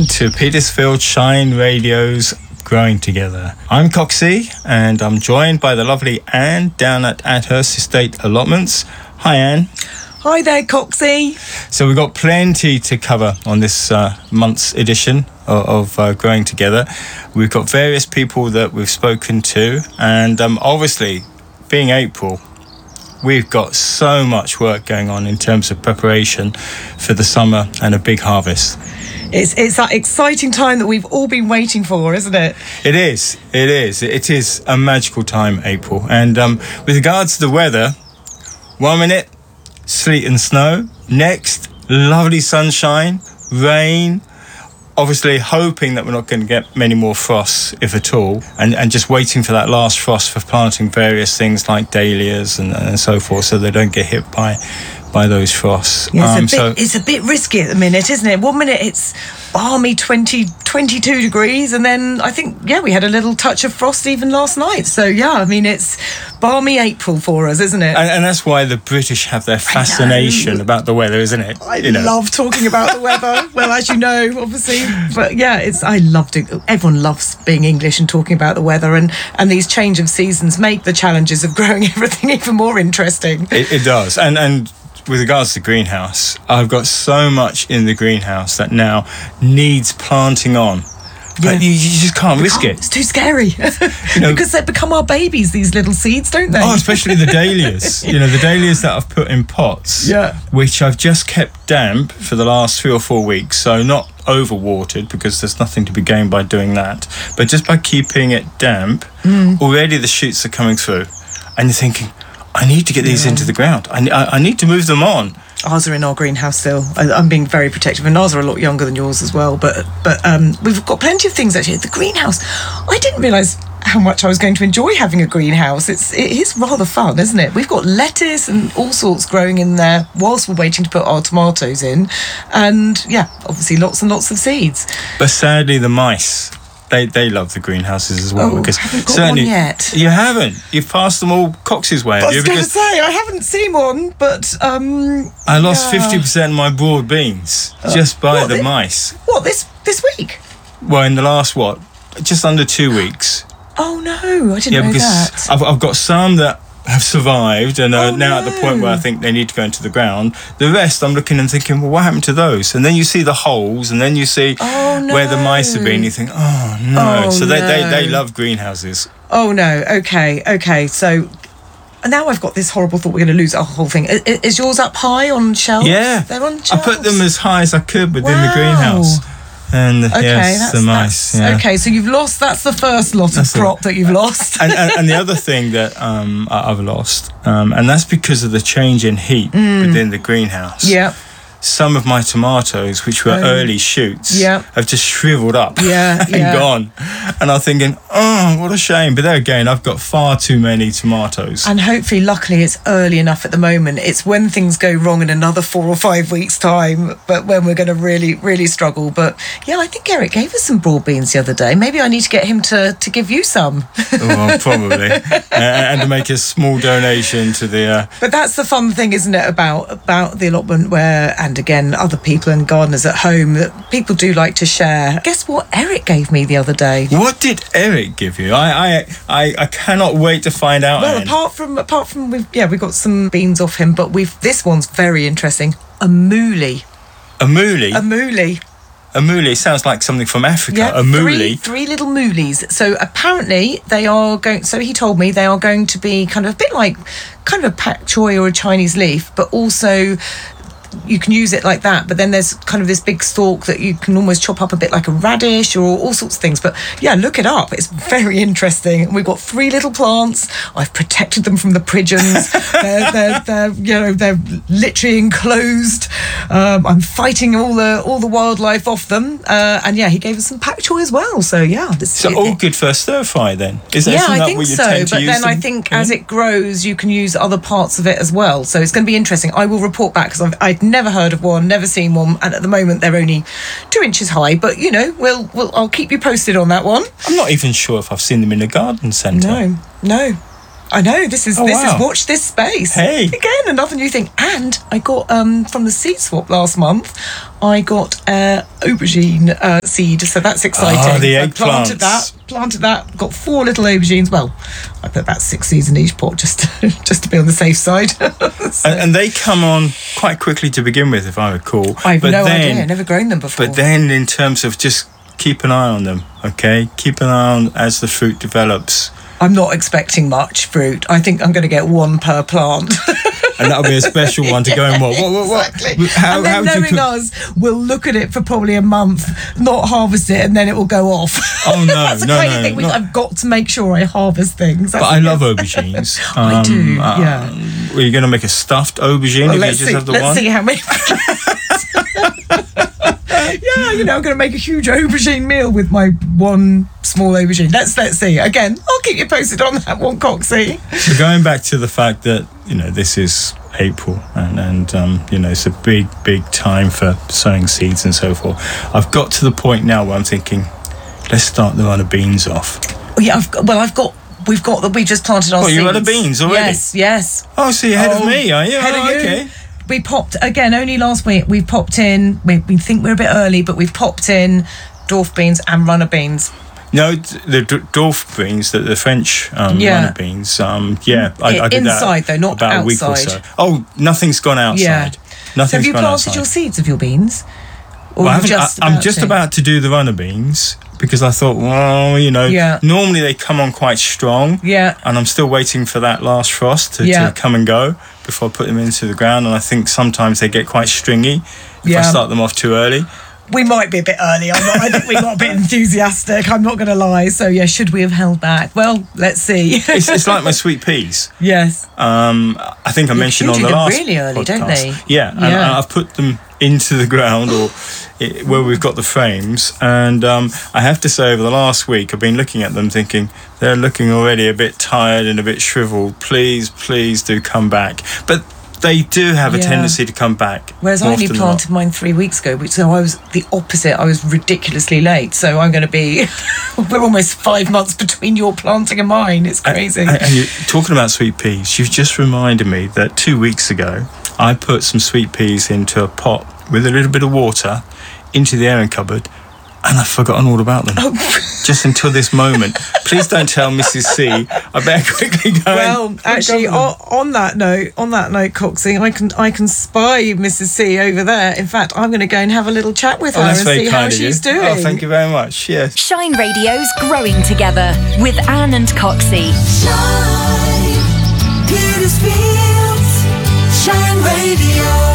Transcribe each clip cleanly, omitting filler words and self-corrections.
welcome to Petersfield Shine Radio's Growing Together. I'm Coxie, and I'm joined by the lovely Anne down at Adhurst Estate Allotments. Hi, Anne. Hi there, Coxie. So we've got plenty to cover on this month's edition of Growing Together. We've got various people that we've spoken to, and obviously, being April, we've got so much work going on in terms of preparation for the summer and a big harvest. It's that exciting time that we've all been waiting for, isn't it? It is. It is a magical time, April. And with regards to the weather, 1 minute, sleet and snow. Next, lovely sunshine, rain. Obviously hoping that we're not going to get many more frosts, if at all, and just waiting for that last frost for planting various things like dahlias and so forth, so they don't get hit by those frosts. Yeah, it's a bit risky at the minute, isn't it? 1 minute it's balmy 22 degrees, and then I think, we had a little touch of frost even last night. So, it's balmy April for us, isn't it? And that's why the British have their fascination about the weather, isn't it? I love talking about the weather. Well, as you know, obviously. But, I loved it. Everyone loves being English and talking about the weather, and these change of seasons make the challenges of growing everything even more interesting. It does. And with regards to greenhouse, I've got so much in the greenhouse that now needs planting on. But you just can't risk it. It's too scary. Because they become our babies, these little seeds, don't they? Oh, especially the dahlias. The dahlias that I've put in pots, which I've just kept damp for the last 3 or 4 weeks. So not overwatered, because there's nothing to be gained by doing that. But just by keeping it damp, already the shoots are coming through. And you're thinking, I need to get these into the ground. I need to move them on. Ours are in our greenhouse still. I'm being very protective, and ours are a lot younger than yours as well. But we've got plenty of things actually. The greenhouse, I didn't realise how much I was going to enjoy having a greenhouse. It is rather fun, isn't it? We've got lettuce and all sorts growing in there whilst we're waiting to put our tomatoes in, and obviously lots and lots of seeds. But sadly, the mice. They love the greenhouses as well. Because I haven't got one yet. You haven't. You've passed them all Cox's way. I was going to say, I haven't seen one, but... I lost 50% of my broad beans just by the mice. What, this week? Well, in the last, just under 2 weeks. Oh, no, I didn't know that. I've got some that have survived and are now at the point where I think they need to go into the ground. The rest, I'm looking and thinking, well, what happened to those? And then you see the holes, and then you see where the mice have been. You think, oh, no. So they love greenhouses. Oh, no. Okay. So now I've got this horrible thought we're going to lose our whole thing. Is yours up high on shelves? Yeah. They're on shelves? I put them as high as I could within the greenhouse. And yes, the mice. Okay, so you've lost. That's the first lot of crop that you've lost. and the other thing that I've lost, and that's because of the change in heat within the greenhouse. Yeah. Some of my tomatoes, which were early shoots, have just shriveled up and gone. And I'm thinking, oh, what a shame. But there again, I've got far too many tomatoes. And hopefully, luckily, it's early enough at the moment. It's when things go wrong in another 4 or 5 weeks' time, but when we're going to really, really struggle. But I think Eric gave us some broad beans the other day. Maybe I need to get him to give you some. Well, probably. And to make a small donation to the... But that's the fun thing, isn't it, about the allotment where... And again, other people and gardeners at home, that people do like to share. Guess what Eric gave me the other day? What did Eric give you? I cannot wait to find out. Well, apart from we got some beans off him, but this one's very interesting. A mooli. A mooli? A mooli. A mooli sounds like something from Africa. Yeah, a mooli. Three little moolies. So apparently they are going. So he told me they are going to be kind of a bit like a pak choi or a Chinese leaf, but also you can use it like that, but then there's kind of this big stalk that you can almost chop up a bit like a radish or all sorts of things. But look it up, it's very interesting. We've got 3 little plants. I've protected them from the pigeons. they're literally enclosed. I'm fighting all the wildlife off them, and he gave us some pak choi as well. So all good for a stir fry then. Is that I think what you so. tend to but use then them? I think as it grows, you can use other parts of it as well. So it's going to be interesting. I will report back because I'd never heard of one, never seen one, and at the moment they're only 2 inches high. But I'll keep you posted on that one. I'm not even sure if I've seen them in a garden centre. No. I know, this is wow. watch this space. Hey. Again, another new thing. And I got, from the seed swap last month, I got aubergine seed, so that's exciting. Oh, the I planted eggplants. that, got 4 little aubergines. Well, I put about 6 seeds in each pot just to be on the safe side. So, And they come on quite quickly to begin with, if I recall. I have no idea, never grown them before. But then in terms of just keep an eye on them, okay? Keep an eye on as the fruit develops. I'm not expecting much fruit. I think I'm going to get 1 per plant. And that'll be a special one to go in what? Exactly. How and then do you knowing us, we'll look at it for probably a month, not harvest it, and then it will go off. Oh, no, That's the no, crazy no, thing. no. I've got to make sure I harvest things. But I love aubergines. I do, yeah. Were you going to make a stuffed aubergine Well, if let's you just see. have the Let's one? see how many. Yeah, I'm going to make a huge aubergine meal with my 1 small aubergine. Let's see. Again, I'll keep you posted on that one, Coxie. So going back to the fact that, this is April and it's a big time for sowing seeds and so forth. I've got to the point now where I'm thinking, let's start the run of beans off. Oh, yeah, we've got that we just planted our seeds. You had the beans already? Yes. Oh, so you're ahead of me, are you? Ahead of you. Okay. We popped, again, only last week, we popped in, we think we're a bit early, but we've popped in dwarf beans and runner beans. No, the dwarf beans, the French runner beans. I did that inside, though, not about outside. a week or so. Oh, nothing's gone outside. Yeah. Nothing's So have you gone planted outside. your seeds of your beans? Or Well, you're I'm just about to do the runner beans because I thought, normally they come on quite strong. Yeah. And I'm still waiting for that last frost to come and go before I put them into the ground. And I think sometimes they get quite stringy if I start them off too early. We might be a bit early. I think we got a bit enthusiastic. I'm not going to lie. So, yeah, should we have held back? Well, let's see. It's like my sweet peas. Yes. I think I mentioned on the them last really early, podcast. don't they? Yeah, and I've put them into the ground where we've got the frames, and I have to say over the last week I've been looking at them thinking they're looking already a bit tired and a bit shriveled. Please do come back. But they do have a tendency to come back. Whereas I only planted mine 3 weeks ago, so I was the opposite. I was ridiculously late. So I'm going to be... we're almost 5 months between your planting and mine. It's crazy. And you're talking about sweet peas, you've just reminded me that 2 weeks ago I put some sweet peas into a pot with a little bit of water into the airing cupboard, and I've forgotten all about them. Just until this moment. Please don't tell Mrs. C. I better quickly go. Well, actually, on that note, Coxie, I can spy Mrs. C over there. In fact, I'm going to go and have a little chat with her and see how she's doing. Oh, thank you very much. Yes. Shine Radio's growing together with Anne and Coxie. Shine, Petersfield's Shine Radio.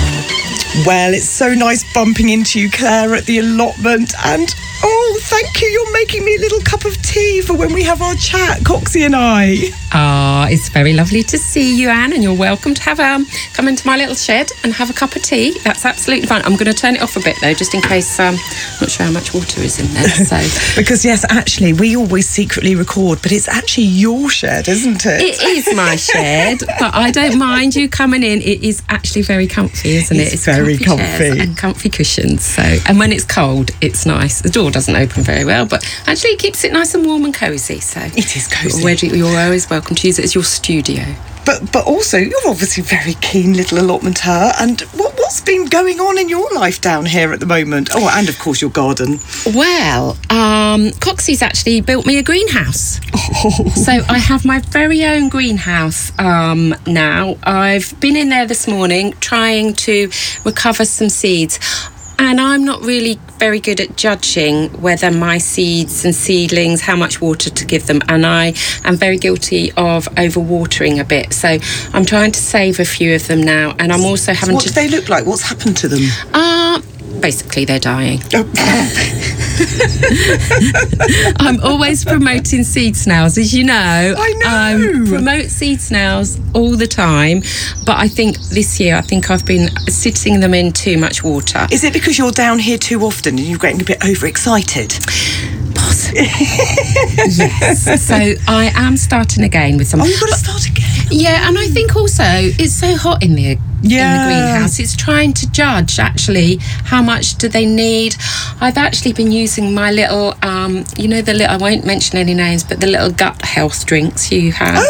Well, it's so nice bumping into you, Claire, at the allotment. And, oh, thank you. You're making me a little cup of tea for when we have our chat, Coxie and I. Ah, it's very lovely to see you, Anne, and you're welcome to have come into my little shed and have a cup of tea. That's absolutely fine. I'm going to turn it off a bit, though, just in case not sure how much water is in there. So Because, yes, actually, we always secretly record, but it's actually your shed, isn't it? it is my shed, but I don't mind you coming in. It is actually very comfy, isn't it? It's very comfy chairs comfy. and comfy cushions. So, and when it's cold, it's nice. The door doesn't open very well, but actually it keeps it nice and warm and cosy. So It is cosy. You're always welcome to use it as your studio. But also, you're obviously very keen little allotmenter. And what's been going on in your life down here at the moment? Oh, and of course your garden. Well, Coxie's actually built me a greenhouse. So I have my very own greenhouse now. I've been in there this morning trying to recover some seeds. And I'm not really very good at judging whether my seeds and seedlings, how much water to give them. And I am very guilty of overwatering a bit. So I'm trying to save a few of them now. And I'm also having What do they look like? What's happened to them? Basically, they're dying. I'm always promoting seed snails, as you know. I know. Promote seed snails all the time, but I think this year, I've been sitting them in too much water. Is it because you're down here too often and you're getting a bit overexcited? Possibly. Yes. So I am starting again with some. Oh, you've got to start again. Yeah, and I think also it's so hot in the in the Yeah. greenhouse. It's trying to judge actually how much do they need. I've actually been using my little, I won't mention any names, but the little gut health drinks you have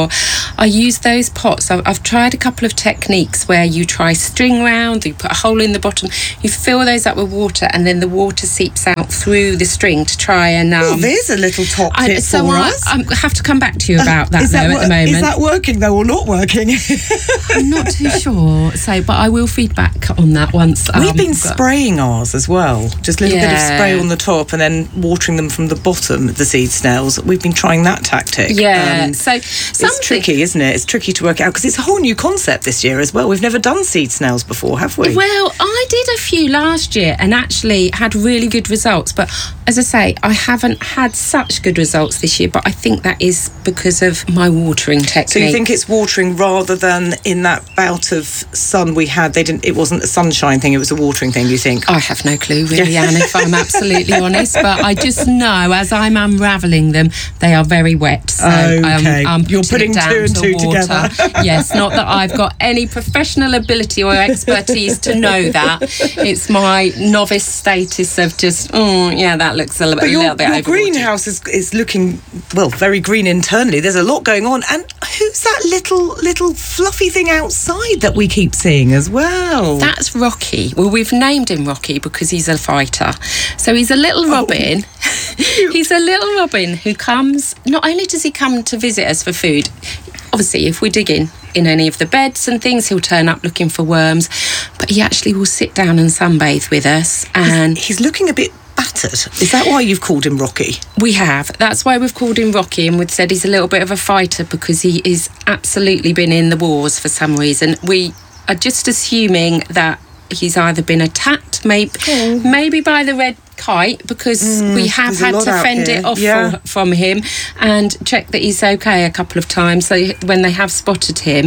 I use those pots. I've tried a couple of techniques where you try string round, you put a hole in the bottom, you fill those up with water, and then the water seeps out through the string to try and... Well, there's a little top tip for us. I have to come back to you about that, though, at the moment. Is that working, though, or not working? I'm not too sure. But I will feedback on that once. We've been spraying ours as well. Just a little bit of spray on the top and then watering them from the bottom, the seed snails. We've been trying that tactic. Yeah. It's tricky, isn't it? It's tricky to work out because it's a whole new concept this year as well. We've never done seed snails before, have we? Well, I did a few last year and actually had really good results. But as I say, I haven't had such good results this year. But I think that is because of my watering technique. So you think it's watering rather than in that bout of sun we had? It wasn't a sunshine thing, it was a watering thing, you think? I have no clue, really, Anne, if I'm absolutely honest. But I just know as I'm unravelling them, they are very wet. So I'm You're putting down two and to two water. together. Yes, not that I've got any professional ability or expertise to know that. It's my novice status of just, that looks a little bit Your overwatered. greenhouse is looking, well, very green internally. There's a lot going on. And who's that little fluffy thing outside that we keep seeing as well? That's Rocky. Well, we've named him Rocky because he's a fighter. So he's a little robin. He's a little robin who comes, not only does he come to visit us for food, obviously if we dig in any of the beds and things, he'll turn up looking for worms, but he actually will sit down and sunbathe with us. And he's looking a bit battered. Is that why you've called him Rocky? We have. That's why we've called him Rocky, and we've said he's a little bit of a fighter because he is absolutely been in the wars for some reason. We are just assuming that he's either been attacked, maybe by the red kite, because we have had to fend it off from him and check that he's okay a couple of times. So when they have spotted him,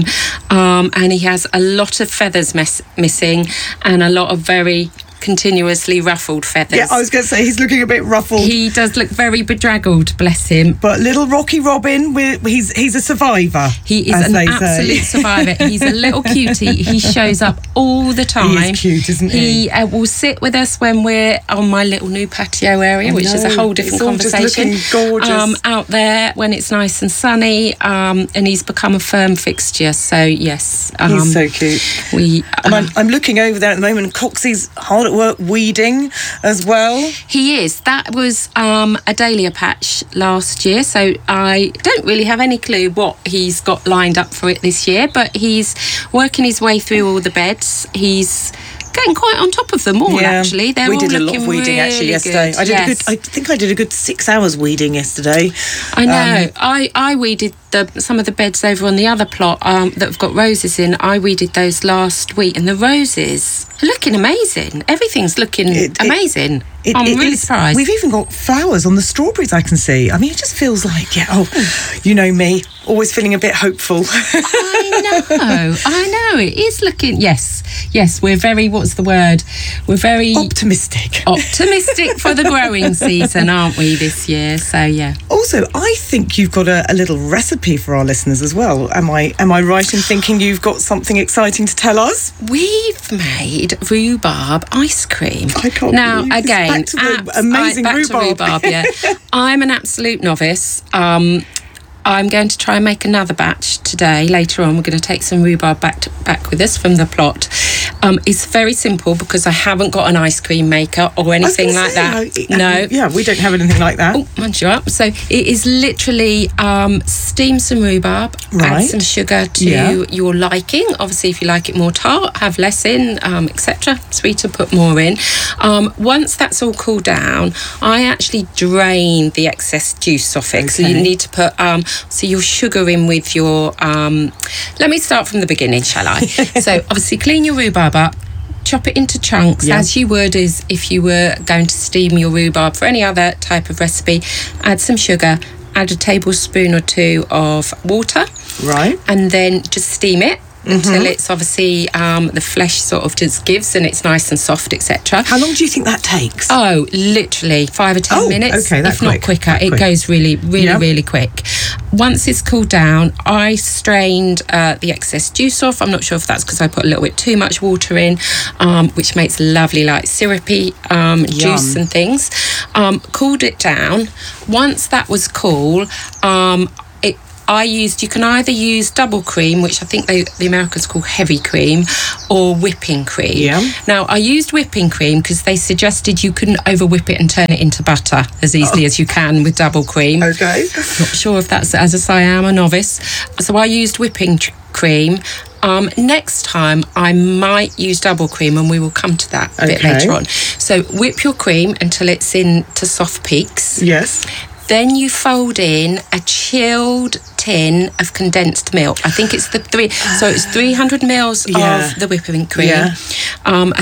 and he has a lot of feathers missing and a lot of very continuously ruffled feathers. Yeah, I was going to say he's looking a bit ruffled. He does look very bedraggled, bless him. But little Rocky Robin, he's a survivor. He is an absolute survivor. He's a little cutie. He shows up all the time. He is cute, isn't he? He will sit with us when we're on my little new patio area, which is a whole different conversation. Just looking gorgeous. Out there when it's nice and sunny, and he's become a firm fixture. So yes, he's so cute. I'm looking over there at the moment. Coxie's hard at work weeding as well. He is. That was a dahlia patch last year, so I don't really have any clue what he's got lined up for it this year, but he's working his way through all the beds. He's getting quite on top of them all, actually. They're we all did a lot of weeding actually yesterday. I think I did a good 6 hours weeding yesterday. I know. I weeded some of the beds over on the other plot that have got roses in. I weeded those last week, and the roses are looking amazing. Everything's looking amazing. I'm really surprised. We've even got flowers on the strawberries, I can see. I mean, it just feels like, you know me, always feeling a bit hopeful. I know. It is looking, yes, we're very, what's the word? We're very... Optimistic for the growing season, aren't we, this year? So, yeah. Also, I think you've got a little recipe for our listeners as well. Am I right in thinking you've got something exciting to tell us? We've made rhubarb ice cream. I can't believe this. Again, back to the amazing rhubarb. Yeah. I'm an absolute novice. I'm going to try and make another batch today. Later on, we're going to take some rhubarb back with us from the plot. It's very simple because I haven't got an ice cream maker or anything like that. No. Yeah, we don't have anything like that. Oh, mind you up. So it is literally steam some rhubarb, add some sugar to your liking. Obviously, if you like it more tart, have less in, etc. Sweeter, put more in. Once that's all cooled down, I actually drain the excess juice off it. Okay. So you need to put your sugar in with your... let me start from the beginning, shall I? So obviously clean your rhubarb up, chop it into chunks as you would as if you were going to steam your rhubarb for any other type of recipe. Add some sugar, add a tablespoon or two of water. Right. And then just steam it until it's obviously the flesh sort of just gives and it's nice and soft, etc. How long do you think that takes? Oh, literally 5 or 10 minutes, okay, that's if not quicker. It goes really quick. once it's cooled down, I strained the excess juice off. I'm not sure if that's because I put a little bit too much water in, which makes lovely, like syrupy juice and things. Cooled it down. Once that was cool, you can either use double cream, which I think the Americans call heavy cream, or whipping cream. Yeah. Now, I used whipping cream because they suggested you couldn't over whip it and turn it into butter as easily as you can with double cream. Okay. Not sure if that's, as I say, I am a novice. So I used whipping cream. Next time I might use double cream, and we will come to that a bit later on. So whip your cream until it's into soft peaks. Yes. Then you fold in a chilled tin of condensed milk. I think it's it's 300 mils of the whipping cream. Yeah. A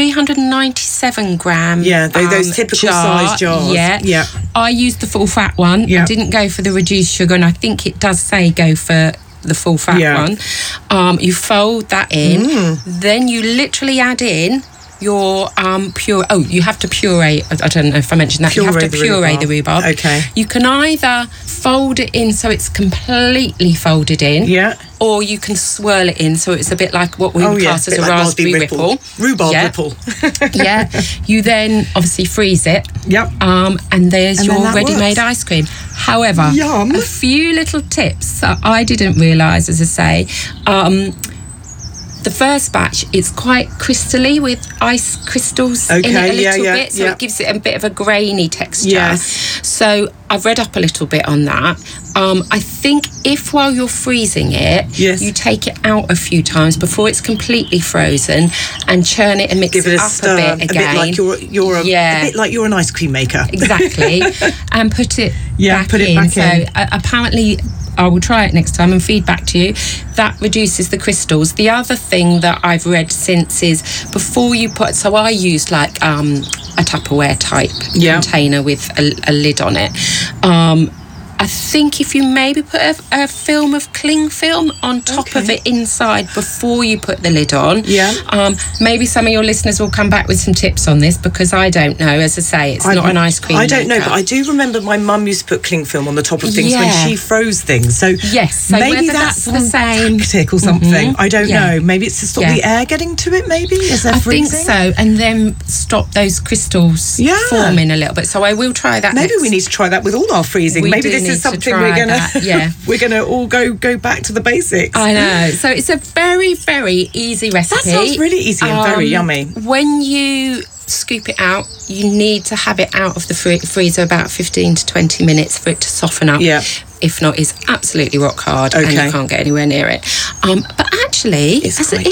397 gram those typical size jars. Yeah. I used the full fat one. Yeah. I didn't go for the reduced sugar, and I think it does say go for the full fat one. You fold that in. Then you literally add in your you have to puree. I don't know if I mentioned that. You have to puree the rhubarb. Okay. You can either fold it in so it's completely folded in, or you can swirl it in so it's a bit like what we would class as a raspberry ripple. Rhubarb ripple. Yeah. You then obviously freeze it. Yep. And there's your ready-made works. ice cream. However, a few little tips that I didn't realise, as I say. The first batch, it's quite crystally with ice crystals in it a little bit, so it gives it a bit of a grainy texture. Yes. So I've read up a little bit on that. I think if while you're freezing it, you take it out a few times before it's completely frozen and churn it and mix it up stir, a bit again. A bit like you're an ice cream maker. Exactly. And put it back in. So apparently, I will try it next time and feed back to you. That reduces the crystals. The other thing that I've read since is before you put... So I used like a Tupperware type container with a lid on it. I think if you maybe put a film of cling film on top of it inside before you put the lid on. Maybe some of your listeners will come back with some tips on this, because I don't know. As I say, it's not an ice cream I don't know, maker. but I do remember my mum used to put cling film on the top of things when she froze things. So so maybe whether that's the same tactic or something. I don't know. Maybe it's to stop the air getting to it. Maybe is there freezing? I think so, and then stop those crystals forming a little bit. So I will try that. Maybe we need to try that with all our freezing. Maybe this is something we're gonna we're gonna all go back to the basics. I know. So it's a very, very easy recipe. That sounds really easy and very yummy. When you scoop it out, you need to have it out of the freezer about 15 to 20 minutes for it to soften up. If not, it's absolutely rock hard and you can't get anywhere near it. But actually,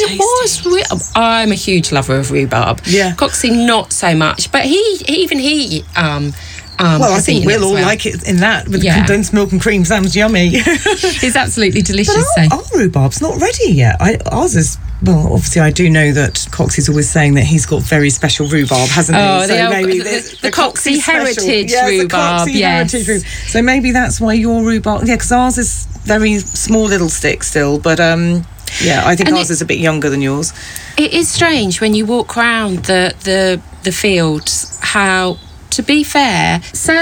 I'm a huge lover of rhubarb. Coxie, not so much, but he well, I think we'll all like it in that with condensed milk and cream. Sounds yummy. It's absolutely delicious. But our rhubarb's not ready yet. Ours is. Well, obviously, I do know that Coxie's always saying that he's got very special rhubbarb, hasn't he? Oh, so maybe the Coxie heritage rhubarb. So maybe that's why your rhubarb. Yeah, because ours is very small little stick still, but I think ours is a bit younger than yours. It is strange when you walk around the fields how. To be fair,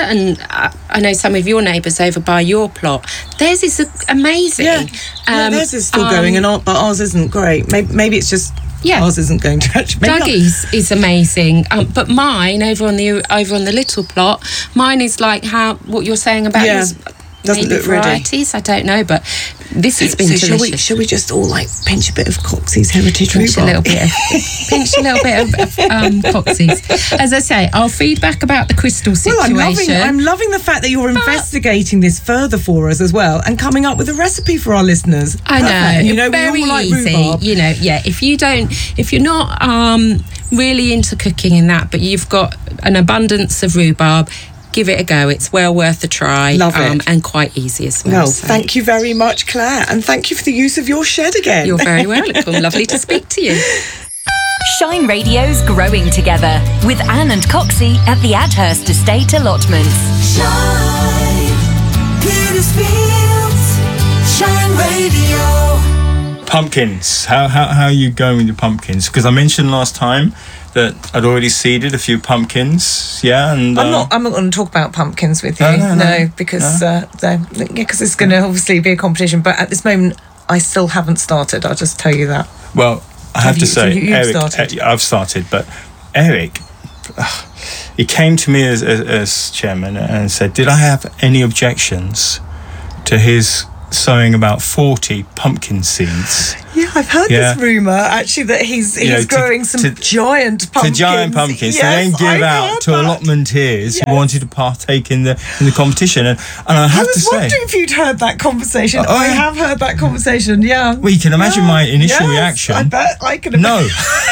I know some of your neighbours over by your plot, theirs is amazing. Theirs is still going, but ours isn't great. Maybe it's just ours isn't going to catch. Dougie's is amazing, but mine over on the little plot, mine is like what you're saying about yours. Doesn't look varieties. ready. I don't know, but this has been delicious. Shall we just all pinch a bit of Coxie's heritage rhubarb? Pinch a little bit of Coxie's. As I say, I'll feed back about the crystal situation. Well, I'm loving the fact that you're investigating this further for us as well and coming up with a recipe for our listeners. I know. Very we all like easy. Rhubarb. If you're not really into cooking in that, but you've got an abundance of rhubarb, give it a go. It's well worth a try. Love it. And quite easy as well. Well, thank you very much, Claire, and thank you for the use of your shed again. You're very welcome. Lovely to speak to you. Shine Radio's Growing Together with Anne and Coxie at the Adhurst Estate Allotments. Shine, Petersfield's Shine Radio. Pumpkins. How are you going with the pumpkins? Because I mentioned last time that I'd already seeded a few pumpkins. Yeah, and I'm not going to talk about pumpkins with you. No, because because it's going to obviously be a competition. But at this moment, I still haven't started. I'll just tell you that. Well, I have to say, you've Eric, started? I've started, but Eric, he came to me as chairman and said, did I have any objections to his sowing about 40 pumpkin seeds? Yeah, I've heard this rumour actually that he's growing some giant pumpkins. To giant pumpkins, yes, to then give out to allotmenteers who wanted to partake in the competition. And I have to say, I was wondering if you'd heard that conversation. Oh, I have heard that conversation. Yeah. Well, you can imagine my initial reaction. I bet I can. No.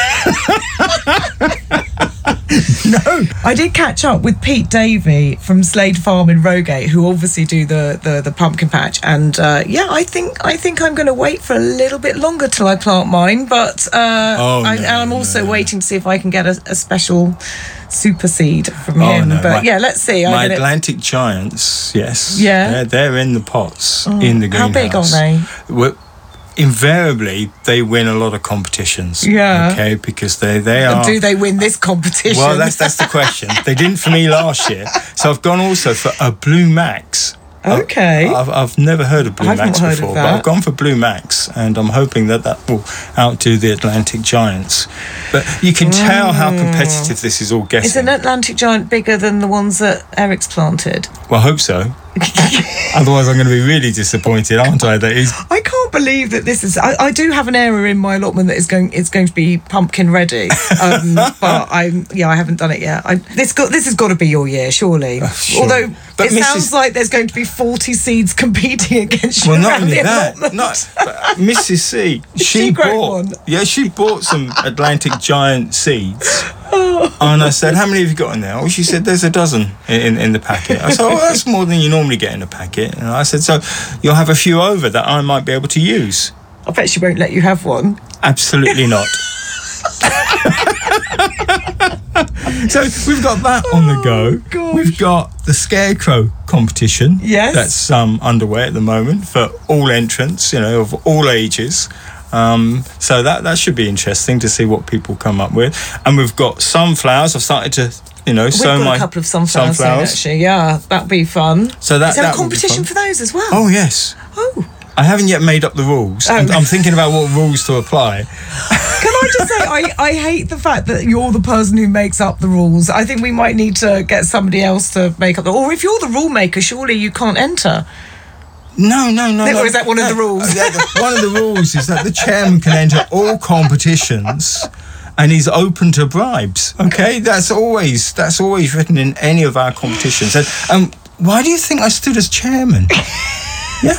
No. I did catch up with Pete Davey from Slade Farm in Rogate, who obviously do the pumpkin patch, and I think I'm going to wait for a little bit longer till I plant mine, but I'm also waiting to see if I can get a special super seed from him. No. But let's see. My Atlantic Giants, yes, yeah, they're in the pots in the greenhouse. How big are they? Invariably, they win a lot of competitions. Yeah. Okay, because they are. Do they win this competition? Well, that's the question. They didn't for me last year, so I've gone also for a Blue Max. Okay. I've never heard of Blue Max before, but I've gone for Blue Max, and I'm hoping that will outdo the Atlantic Giants. But you can tell how competitive this is all getting. Is an Atlantic Giant bigger than the ones that Eric's planted? Well, I hope so. Otherwise, I'm going to be really disappointed, aren't I? I can't believe that this is. I do have an area in my allotment that is going to be pumpkin ready, but I haven't done it yet. This has got to be your year, surely. Sure. Although but sounds like there's going to be 40 seeds competing against you. Well, not only that, Mrs. C. She bought. One. Yeah, she bought some Atlantic Giant seeds. And I said, how many have you got in there? Oh, she said, there's a dozen in the packet. I said, oh, that's more than you normally get in a packet. And I said, so you'll have a few over that I might be able to use. I bet she won't let you have one. Absolutely not. So we've got that on the go. Gosh. We've got the Scarecrow competition. Yes. That's underway at the moment for all entrants, of all ages. So that should be interesting to see what people come up with. And we've got sunflowers. I've started to, sow a couple of sunflowers. Actually, yeah, that'd be fun. So is there a competition for those as well? Oh yes. Oh. I haven't yet made up the rules. Oh. I'm thinking about what rules to apply. Can I just say, I hate the fact that you're the person who makes up the rules. I think we might need to get somebody else to make up or if you're the rule maker, surely you can't enter. No. Or is that one of the rules? One of the rules is that the chairman can enter all competitions and he's open to bribes. Okay, that's always written in any of our competitions. And why do you think I stood as chairman? Yeah.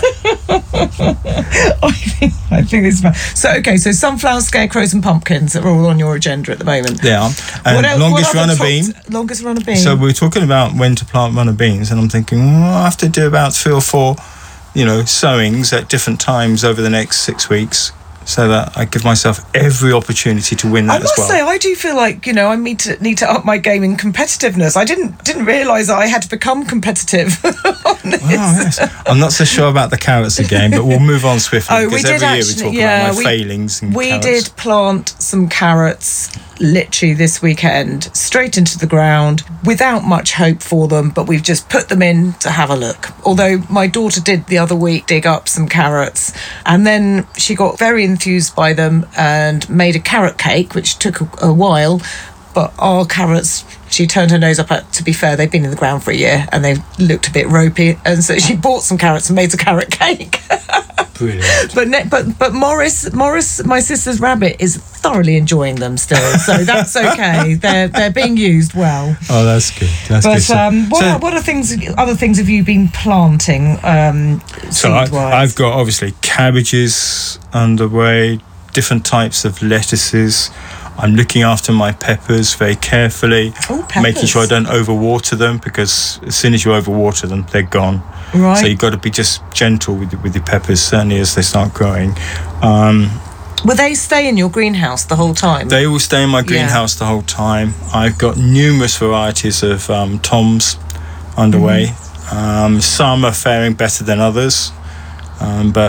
I think it's fine. So sunflowers, scarecrows and pumpkins are all on your agenda at the moment. They are. And longest runner bean. Longest runner bean. So we're talking about when to plant runner beans, and I'm thinking, I have to do about 3 or 4 sowings at different times over the next 6 weeks, so that I give myself every opportunity to win that as well. I must say, I do feel like I need to up my game in competitiveness. I didn't realise I had to become competitive. Yes. I'm not so sure about the carrots again, but we'll move on swiftly because every year we talk about my failings and carrots. We did plant some carrots literally this weekend, straight into the ground, without much hope for them, but we've just put them in to have a look. Although my daughter did the other week dig up some carrots, and then she got very enthused by them and made a carrot cake, which took a while. But our carrots, she turned her nose up at. To be fair, they've been in the ground for a year and they looked a bit ropey, and so she bought some carrots and made a carrot cake. Brilliant. But Morris, my sister's rabbit, is thoroughly enjoying them still, so that's okay. They're being used well. Oh, that's good. What other things have you been planting? So I've got obviously cabbages underway, different types of lettuces. I'm looking after my peppers very carefully, making sure I don't overwater them, because as soon as you overwater them, they're gone. Right. So you've got to be just gentle with your peppers, certainly as they start growing. Will they stay in your greenhouse the whole time? They will stay in my greenhouse the whole time. I've got numerous varieties of toms underway. Some are faring better than others, but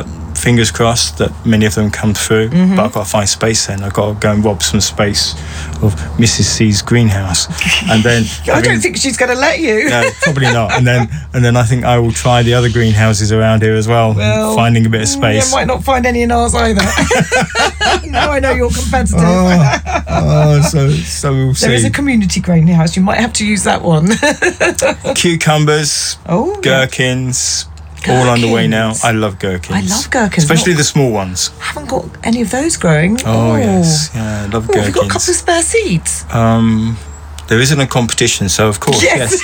fingers crossed that many of them come through. But I've got to find space then. I've got to go and rob some space of Mrs. C's greenhouse. And then I don't think she's going to let you. no, probably not. And then I think I will try the other greenhouses around here as well, finding a bit of space. You might not find any in ours either. Now I know you're competitive. So we'll see. There is a community greenhouse. You might have to use that one. Cucumbers, gherkins, all underway now. I love gherkins. I love gherkins. Especially the small ones. I haven't got any of those growing. Oh, yes. Yeah, I love gherkins. Have you got a couple of spare seeds? There isn't a competition, so of course, yes.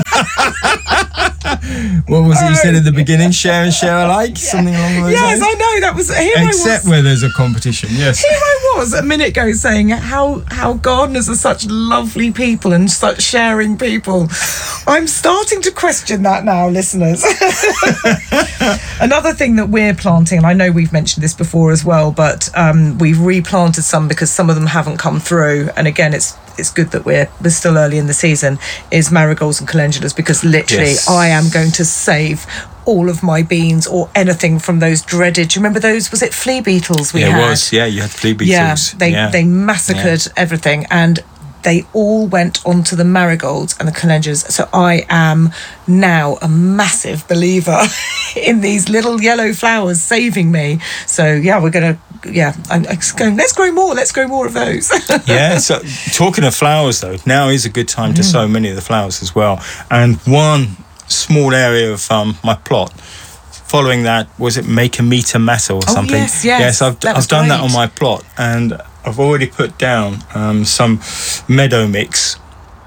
Yes. What was it you said at the beginning? Share and share alike? Something along those lines? Yes, I know. That was Except where there's a competition, yes. Here I was a minute ago saying how gardeners are such lovely people and such sharing people. I'm starting to question that now, listeners. Another thing that we're planting, and I know we've mentioned this before as well, but we've replanted some because some of them haven't come through. And again, it's good that we're still early in the season, is marigolds and calendulas, because literally I am going to save all of my beans or anything from those dreaded, do you remember those, was it flea beetles we had? Yeah, it was, you had flea beetles. Yeah, they massacred everything, and they all went onto the marigolds and the calendulas. So I am now a massive believer in these little yellow flowers saving me. So yeah, we're going to, I'm going, let's grow more of those. Yeah, so talking of flowers though, now is a good time to sow many of the flowers as well. And one small area of my plot, following that, was it Make a Meter Matter or something? Yes, I've done that on my plot, and I've already put down some meadow mix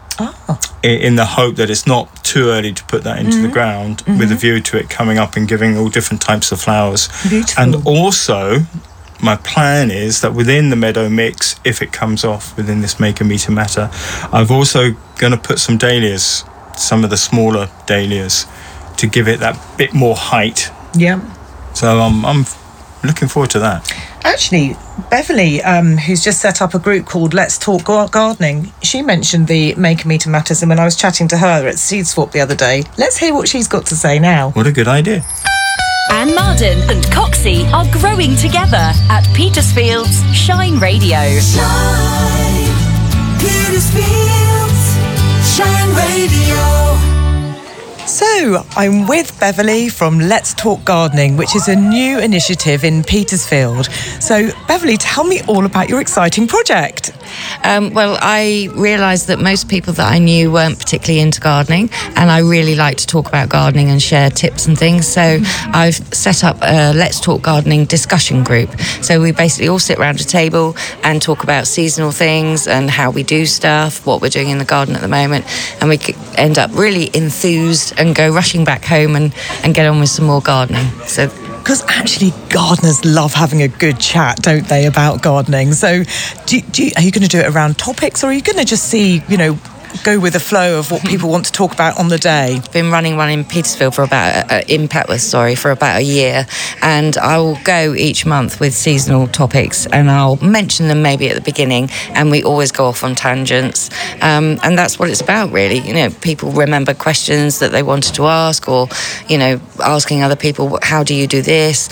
in the hope that it's not too early to put that into the ground, with a view to it coming up and giving all different types of flowers. Beautiful. And also, my plan is that within the meadow mix, if it comes off within this Make a Meter Matter, I've also going to put some dahlias, some of the smaller dahlias, to give it that bit more height. Yeah. So I'm looking forward to that. Actually, Beverly, who's just set up a group called Let's Talk Gardening, she mentioned the Make a Meter Matters, and when I was chatting to her at Seed Swap the other day, let's hear what she's got to say now. What a good idea. Anne Marden and Coxie are growing together at Petersfield's Shine Radio. Shine, Petersfield's Shine Radio. So, I'm with Beverly from Let's Talk Gardening, which is a new initiative in Petersfield. So, Beverly, tell me all about your exciting project. Well, I realised that most people that I knew weren't particularly into gardening, and I really like to talk about gardening and share tips and things. So I've set up a Let's Talk Gardening discussion group. So we basically all sit around a table and talk about seasonal things and how we do stuff, what we're doing in the garden at the moment, and we end up really enthused and go rushing back home and get on with some more gardening. So. Because actually, gardeners love having a good chat, don't they, about gardening? So, are you going to do it around topics, or are you going to just see, go with the flow of what people want to talk about on the day? Been running one in Petersfield in Petworth, for about a year, and I will go each month with seasonal topics, and I'll mention them maybe at the beginning, and we always go off on tangents, and that's what it's about, really. People remember questions that they wanted to ask, or asking other people, how do you do this?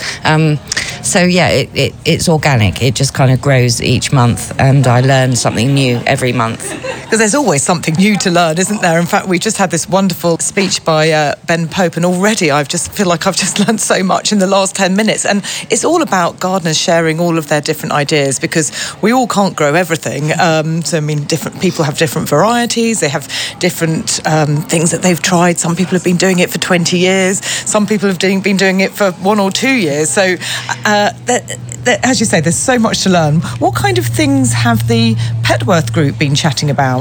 So yeah, it's organic. It just kind of grows each month, and I learn something new every month. Because there's always something new to learn, isn't there? In fact, we just had this wonderful speech by Ben Pope, and already I just feel like I've just learned so much in the last 10 minutes. And it's all about gardeners sharing all of their different ideas, because we all can't grow everything. Different people have different varieties. They have different things that they've tried. Some people have been doing it for 20 years. Some people have been doing it for 1 or 2 years. So, as you say, there's so much to learn. What kind of things have the Petworth group been chatting about?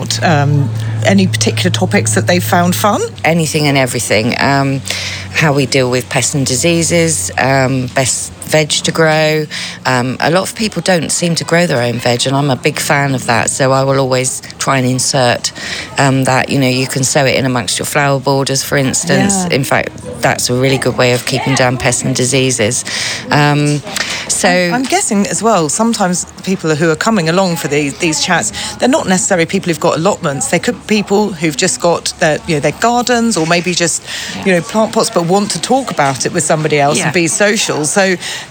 Any particular topics that they've found fun? Anything and everything. How we deal with pests and diseases, best veg to grow. A lot of people don't seem to grow their own veg, and I'm a big fan of that, so I will always try and insert that, you can sow it in amongst your flower borders, for instance. Yeah. In fact, that's a really good way of keeping down pests and diseases. So I'm guessing as well, sometimes people who are coming along for these chats, they're not necessarily people who've got allotments. They could be people who've just got their gardens, or maybe just plant pots, but want to talk about it with somebody else and be social. So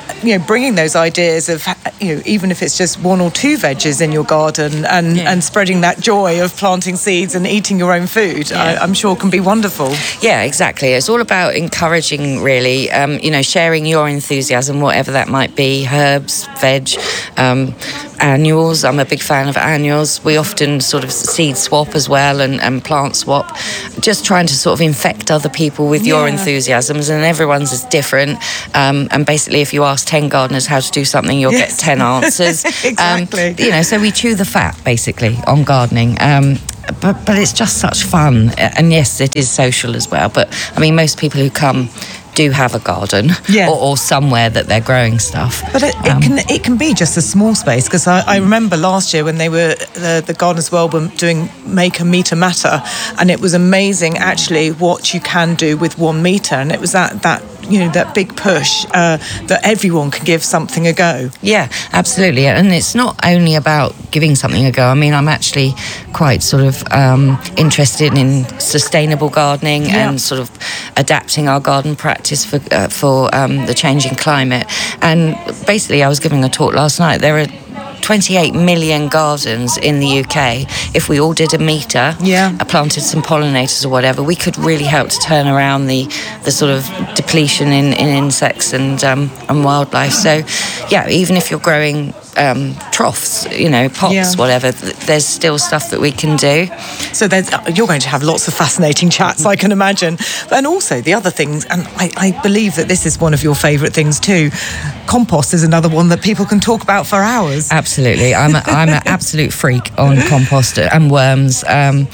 bringing those ideas of, even if it's just 1 or 2 veggies in your garden and spreading that joy of planting seeds and eating your own food, I'm sure can be wonderful. Yeah, exactly. It's all about encouraging, really, sharing your enthusiasm, whatever that might be, herbs, veg, annuals. I'm a big fan of annuals. We often sort of seed swap as well and plant swap, just trying to sort of infect other people with your enthusiasms, and everyone's is different. And basically, if you ask 10 gardeners how to do something, you'll get 10 answers. Exactly. So we chew the fat, basically, on gardening. But it's just such fun. And yes, it is social as well. But, I mean, most people who come do have a garden or somewhere that they're growing stuff. But it can be just a small space, because I remember last year when they were the Gardeners World were doing Make a Meter Matter, and it was amazing actually what you can do with 1 meter, and it was that big push that everyone can give something a go. Yeah, absolutely. And it's not only about giving something a go. I mean, I'm actually quite sort of interested in sustainable gardening and sort of adapting our garden practice for the changing climate. And basically, I was giving a talk last night. There are 28 million gardens in the UK. If we all did a meter, planted some pollinators or whatever, we could really help to turn around the sort of depletion in insects and wildlife. So, even if you're growing troughs, pots, whatever, there's still stuff that we can do. So you're going to have lots of fascinating chats, I can imagine. And also the other things, and I believe that this is one of your favourite things too, compost is another one that people can talk about for hours. Absolutely. I'm an absolute freak on compost and worms, and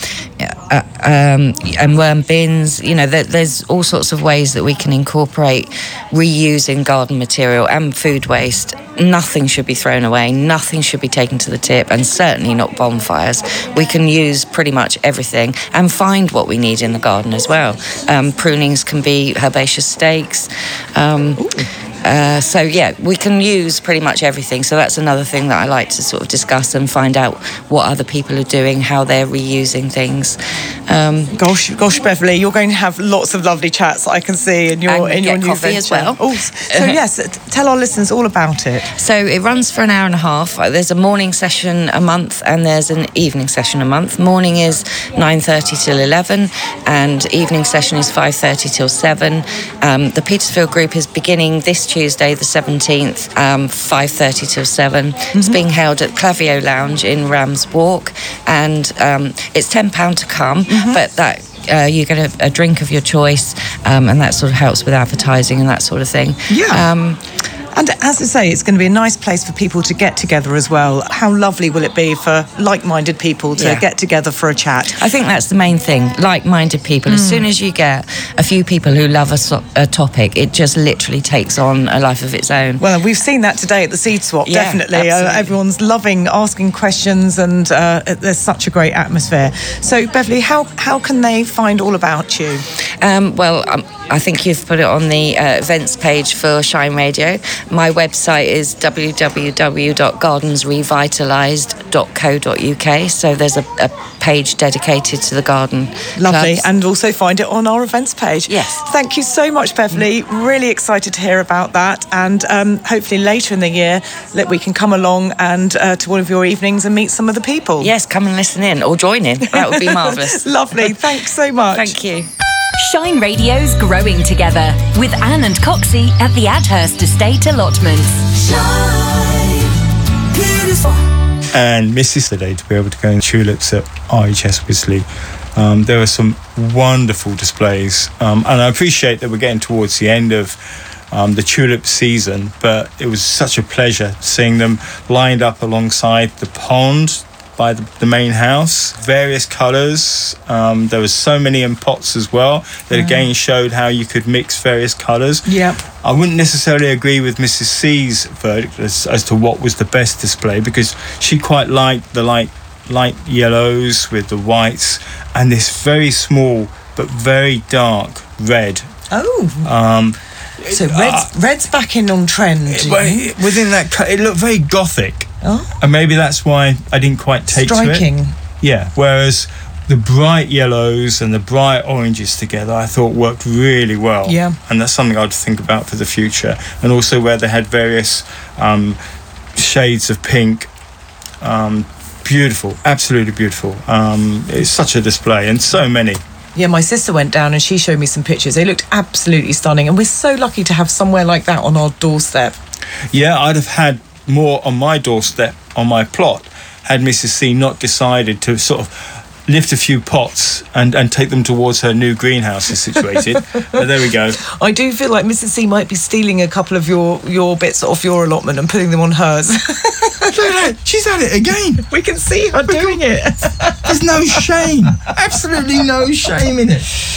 worm bins. There's all sorts of ways that we can incorporate reusing garden material and food waste. Nothing should be thrown away, nothing should be taken to the tip, and certainly not bonfires. We can use pretty much everything and find what we need in the garden as well. Prunings can be herbaceous stakes. We can use pretty much everything. So that's another thing that I like to sort of discuss and find out what other people are doing, how they're reusing things. Gosh, Beverly, you're going to have lots of lovely chats, I can see, in your new coffee venture as well. Oh, so yes, tell our listeners all about it. So it runs for an hour and a half. There's a morning session a month and there's an evening session a month. Morning is 9:30 till 11 and evening session is 5:30 till 7. The Petersfield group is beginning this Tuesday the 17th, 5:30 till 7. It's being held at Clavio Lounge in Rams Walk, and it's £10 to come, but that you get a drink of your choice, and that sort of helps with advertising and that sort of thing. And as I say, it's going to be a nice place for people to get together as well. How lovely will it be for like-minded people to get together for a chat? I think that's the main thing, like-minded people. As soon as you get a few people who love a topic, it just literally takes on a life of its own. Well, we've seen that today at the Seed Swap, definitely. Everyone's loving asking questions, and there's such a great atmosphere. So, Beverly, how can they find all about you? I think you've put it on the events page for Shine Radio. My website is www.gardensrevitalised.co.uk. So there's a page dedicated to the garden. Lovely. Clubs. And also find it on our events page. Yes. Thank you so much, Beverly. Really excited to hear about that. And hopefully later in the year that we can come along and to one of your evenings and meet some of the people. Yes, come and listen in or join in. That would be marvellous. Lovely. Thanks so much. Thank you. Shine Radio's Growing Together with Anne and Coxie at the Adhurst Estate allotments. Shine, beautiful. And Mrs. today to be able to go in tulips at RHS Wisley. There were some wonderful displays, and I appreciate that we're getting towards the end of the tulip season, but it was such a pleasure seeing them lined up alongside the pond by the main house, various colours. There was so many in pots as well that again showed how you could mix various colours. I wouldn't necessarily agree with Mrs. C's verdict as to what was the best display, because she quite liked the light yellows with the whites and this very small but very dark red. So red's back in on trend. Within that, it looked very gothic. Oh. And maybe that's why I didn't quite take to it. Striking. Yeah, whereas the bright yellows and the bright oranges together, I thought worked really well. Yeah. And that's something I'd think about for the future. And also where they had various shades of pink. Beautiful, absolutely beautiful. It's such a display, and so many. Yeah, my sister went down and she showed me some pictures. They looked absolutely stunning, and we're so lucky to have somewhere like that on our doorstep. Yeah, I'd have had more on my doorstep, on my plot, had Mrs. C not decided to sort of lift a few pots and take them towards her new greenhouse is situated. But there we go. I do feel like Mrs. C might be stealing a couple of your bits off your allotment and putting them on hers. Look at that. She's at it again. We can see her doing it. There's no shame. Absolutely no shame in it.